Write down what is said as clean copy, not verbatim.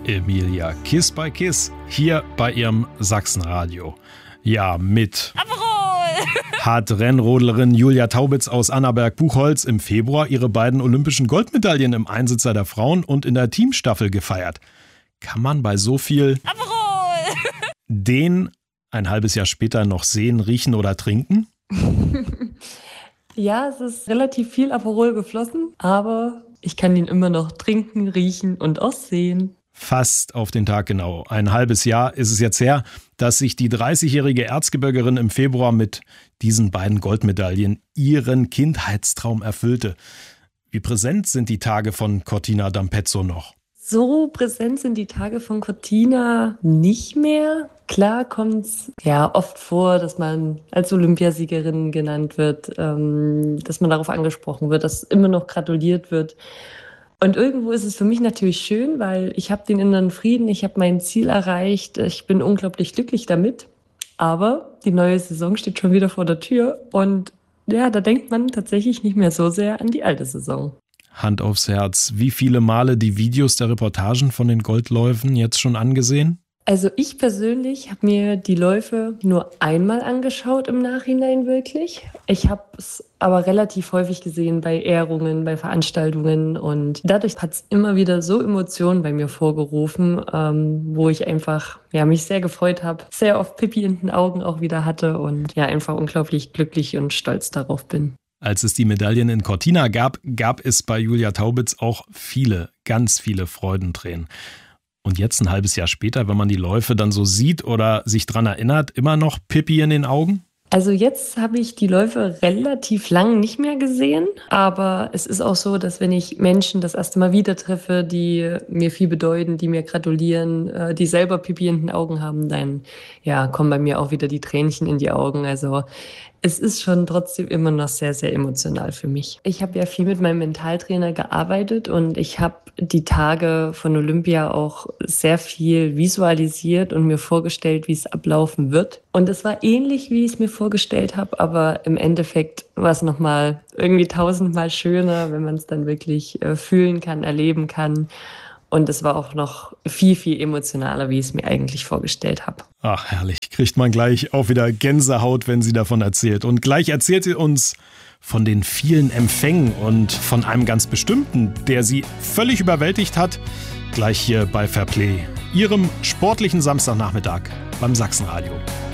Emilia Kiss by Kiss hier bei ihrem Sachsenradio. Ja, mit hat Rennrodlerin Julia Taubitz aus Annaberg-Buchholz im Februar ihre beiden olympischen Goldmedaillen im Einsitzer der Frauen und in der Teamstaffel gefeiert. Kann man bei so viel den ein halbes Jahr später noch sehen, riechen oder trinken? Ja, es ist relativ viel Aperol geflossen, aber ich kann ihn immer noch trinken, riechen und auch sehen. Fast auf den Tag genau. Ein halbes Jahr ist es jetzt her, dass sich die 30-jährige Erzgebirgerin im Februar mit diesen beiden Goldmedaillen ihren Kindheitstraum erfüllte. Wie präsent sind die Tage von Cortina d'Ampezzo noch? So präsent sind die Tage von Cortina nicht mehr. Klar kommt es ja oft vor, dass man als Olympiasiegerin genannt wird, dass man darauf angesprochen wird, dass immer noch gratuliert wird. Und irgendwo ist es für mich natürlich schön, weil ich habe den inneren Frieden, ich habe mein Ziel erreicht, ich bin unglaublich glücklich damit. Aber die neue Saison steht schon wieder vor der Tür und ja, da denkt man tatsächlich nicht mehr so sehr an die alte Saison. Hand aufs Herz, wie viele Male die Videos der Reportagen von den Goldläufen jetzt schon angesehen? Also ich persönlich habe mir die Läufe nur einmal angeschaut im Nachhinein wirklich. Ich habe es aber relativ häufig gesehen bei Ehrungen, bei Veranstaltungen und dadurch hat es immer wieder so Emotionen bei mir vorgerufen, wo ich einfach mich sehr gefreut habe, sehr oft Pipi in den Augen auch wieder hatte und einfach unglaublich glücklich und stolz darauf bin. Als es die Medaillen in Cortina gab es bei Julia Taubitz auch ganz viele Freudentränen. Und jetzt ein halbes Jahr später, wenn man die Läufe dann so sieht oder sich dran erinnert, immer noch Pipi in den Augen? Also jetzt habe ich die Läufe relativ lang nicht mehr gesehen, aber es ist auch so, dass wenn ich Menschen das erste Mal wieder treffe, die mir viel bedeuten, die mir gratulieren, die selber Pipi in den Augen haben, dann kommen bei mir auch wieder die Tränchen in die Augen. Also es ist schon trotzdem immer noch sehr, sehr emotional für mich. Ich habe ja viel mit meinem Mentaltrainer gearbeitet und ich habe die Tage von Olympia auch sehr viel visualisiert und mir vorgestellt, wie es ablaufen wird. Und es war ähnlich, wie ich es mir vorgestellt habe, aber im Endeffekt war es nochmal irgendwie 1000-mal schöner, wenn man es dann wirklich fühlen kann, erleben kann. Und es war auch noch viel, viel emotionaler, wie ich es mir eigentlich vorgestellt habe. Ach, herrlich. Kriegt man gleich auch wieder Gänsehaut, wenn sie davon erzählt. Und gleich erzählt sie uns von den vielen Empfängen und von einem ganz bestimmten, der sie völlig überwältigt hat. Gleich hier bei Fairplay, ihrem sportlichen Samstagnachmittag beim Sachsenradio.